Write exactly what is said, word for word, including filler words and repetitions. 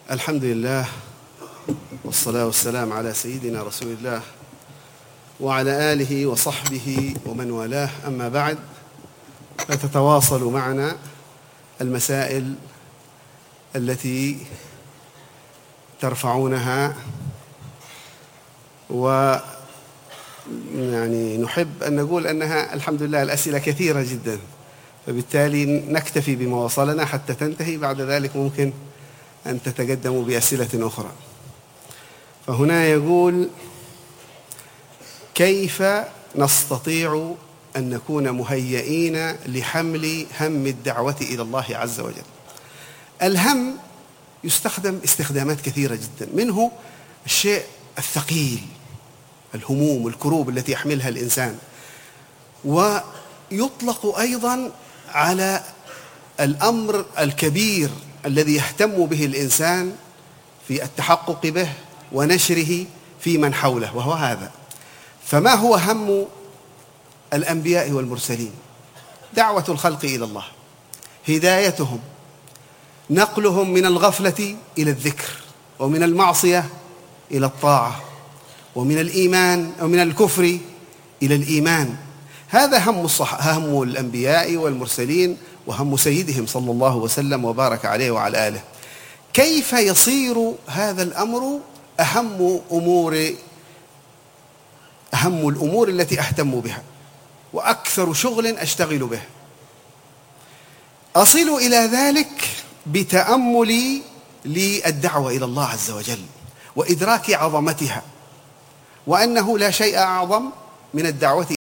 الحمد لله والصلاة والسلام على سيدنا رسول الله وعلى آله وصحبه ومن والاه، أما بعد، فتتواصل معنا المسائل التي ترفعونها، و يعني نحب أن نقول أنها الحمد لله الأسئلة كثيرة جدا، فبالتالي نكتفي بما وصلنا حتى تنتهي، بعد ذلك ممكن أن تتقدموا بأسئلة أخرى. فهنا يقول: كيف نستطيع أن نكون مهيئين لحمل هم الدعوة إلى الله عز وجل؟ الهم يستخدم استخدامات كثيرة جدا، منه الشيء الثقيل، الهموم والكروب التي يحملها الإنسان، ويطلق أيضا على الأمر الكبير الذي يهتم به الإنسان في التحقق به ونشره في من حوله، وهو هذا. فما هو هم الأنبياء والمرسلين؟ دعوة الخلق إلى الله، هدايتهم، نقلهم من الغفلة إلى الذكر، ومن المعصية إلى الطاعة، ومن الإيمان أو من الكفر إلى الإيمان. هذا هم الصح... هم الأنبياء والمرسلين، وهم سيدهم صلى الله وسلم وبارك عليه وعلى آله. كيف يصير هذا الأمر أهم أمور أهم الأمور التي أهتم بها وأكثر شغل أشتغل به؟ أصل إلى ذلك بتأملي للدعوة إلى الله عز وجل وإدراك عظمتها، وأنه لا شيء أعظم من الدعوة